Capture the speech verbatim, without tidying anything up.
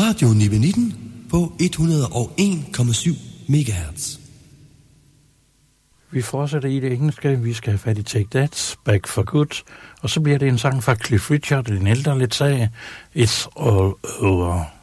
Radio nitten nitten på et hundrede og en komma syv megahertz. Vi fortsætter i det engelske. Vi skal have fat i Take That, Back for Good. Og så bliver det en sang fra Cliff Richard, en ældre lidt sag, It's All Over.